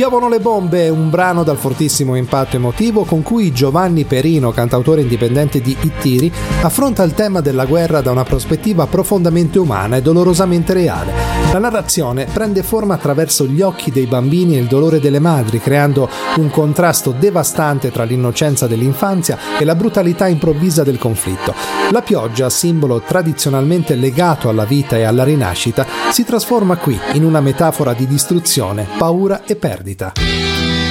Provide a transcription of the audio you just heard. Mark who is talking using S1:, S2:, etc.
S1: Piovono le bombe è un brano dal fortissimo impatto emotivo con cui Giovanni Perino, cantautore indipendente di Ittiri, affronta il tema della guerra da una prospettiva profondamente umana e dolorosamente reale. La narrazione prende forma attraverso gli occhi dei bambini e il dolore delle madri, creando un contrasto devastante tra l'innocenza dell'infanzia e la brutalità improvvisa del conflitto. La pioggia, simbolo tradizionalmente legato alla vita e alla rinascita, si trasforma qui in una metafora di distruzione, paura e perdita.